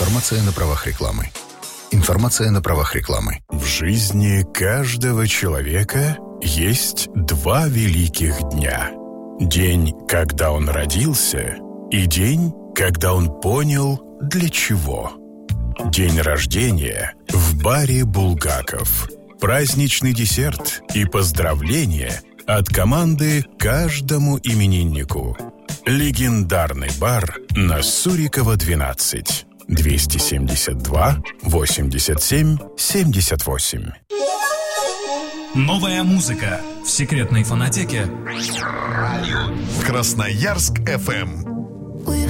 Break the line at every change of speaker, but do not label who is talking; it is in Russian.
Информация на правах рекламы. Информация на правах рекламы.
В жизни каждого человека есть два великих дня. День, когда он родился, и день, когда он понял, для чего. День рождения в баре «Булгаков». Праздничный десерт и поздравления от команды каждому имениннику. Легендарный бар на Сурикова, 12. 272-87-78.
Новая музыка в секретной фонотеке
Красноярск FM